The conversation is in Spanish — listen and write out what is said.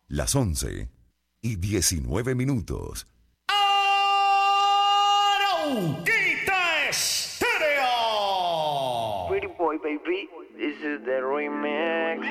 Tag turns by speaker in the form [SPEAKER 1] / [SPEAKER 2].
[SPEAKER 1] Las 11:19.
[SPEAKER 2] Arauquita Estéreo.
[SPEAKER 3] Pretty boy, baby. This is the remix.